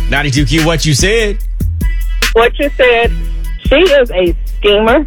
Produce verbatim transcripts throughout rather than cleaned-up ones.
ninety-two Q, what you said? What you said, she is a schemer,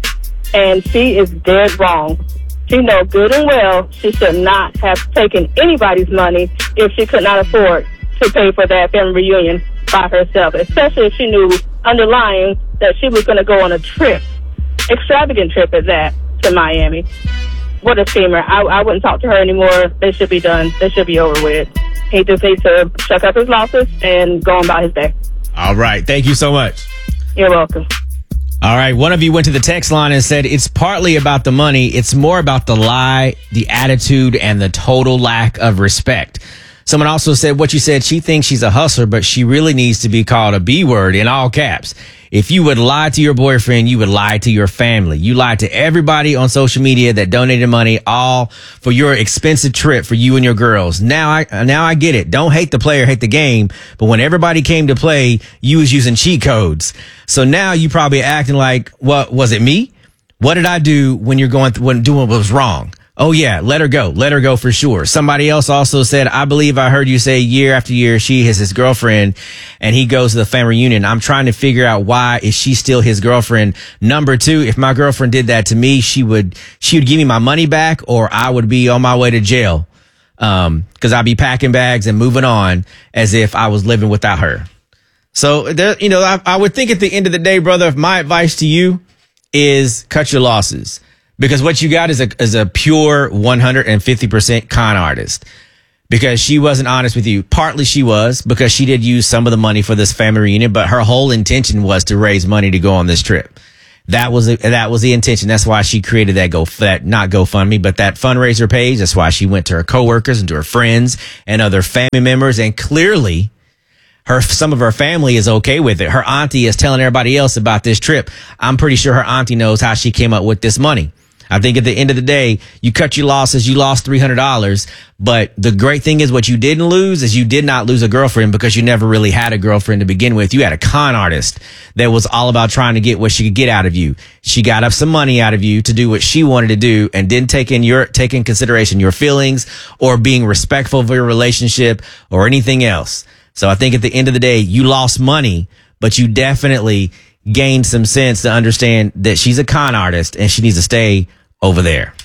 and she is dead wrong. She knows good and well she should not have taken anybody's money if she could not afford to pay for that family reunion by herself, especially if she knew underlying that she was going to go on a trip, extravagant trip at that, to Miami. What a schemer. I, I wouldn't talk to her anymore. They should be done. They should be over with. He just needs to shut up his losses and go on about his day. All right. Thank you so much. You're welcome. All right. One of you went to the text line and said it's partly about the money. It's more about the lie, the attitude, and the total lack of respect. Someone also said what you said. She thinks she's a hustler, but she really needs to be called a B word in all caps. If you would lie to your boyfriend, you would lie to your family. You lied to everybody on social media that donated money, all for your expensive trip for you and your girls. Now I, now I get it. Don't hate the player, hate the game. But when everybody came to play, you was using cheat codes. So now you probably acting like, what was it me? What did I do when you're going through, when doing what was wrong? Oh, yeah, let her go. Let her go for sure. Somebody else also said, I believe I heard you say year after year she is his girlfriend and he goes to the family reunion. I'm trying to figure out why is she still his girlfriend. Number two, if my girlfriend did that to me, she would she would give me my money back or I would be on my way to jail um, because I'd be packing bags and moving on as if I was living without her. So, there, you know, I, I would think at the end of the day, brother, if my advice to you is cut your losses. Because what you got is a is a pure one hundred fifty percent con artist. Because she wasn't honest with you. Partly she was, because she did use some of the money for this family reunion, but her whole intention was to raise money to go on this trip. That was the, that was the intention. That's why she created that go that not GoFundMe, but that fundraiser page. That's why she went to her coworkers and to her friends and other family members, and clearly her some of her family is okay with it. Her auntie is telling everybody else about this trip. I'm pretty sure her auntie knows how she came up with this money. I think at the end of the day, you cut your losses. You lost three hundred dollars. But the great thing is what you didn't lose is you did not lose a girlfriend because you never really had a girlfriend to begin with. You had a con artist that was all about trying to get what she could get out of you. She got up some money out of you to do what she wanted to do and didn't take in your, take in consideration your feelings or being respectful of your relationship or anything else. So I think at the end of the day, you lost money, but you definitely gained some sense to understand that she's a con artist and she needs to stay over there.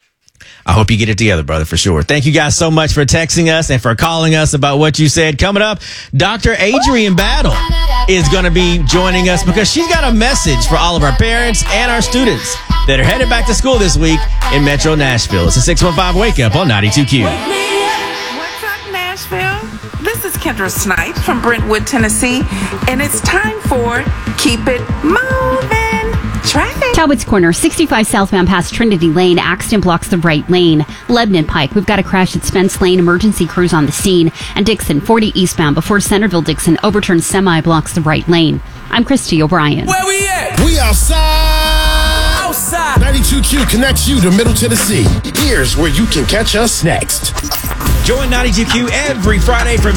I hope you get it together, brother, for sure. Thank you guys so much for texting us and for calling us about what you said. Coming up, Doctor Adrienne Battle is going to be joining us because she's got a message for all of our parents and our students that are headed back to school this week in Metro Nashville. It's a six one five Wake Up on ninety-two Q. What's up, Nashville? This is Kendra Snipes from Brentwood, Tennessee, and it's time for Keep It Moving Traffic. Talbot's Corner, sixty-five southbound past Trinity Lane. Accident blocks the right lane. Lebanon Pike, we've got a crash at Spence Lane. Emergency crews on the scene. And Dixon, forty eastbound before Centerville Dixon. Overturned semi blocks the right lane. I'm Christy O'Brien. Where we at? We outside. Outside. ninety-two Q connects you to Middle Tennessee. Here's where you can catch us next. Join ninety-two Q every Friday from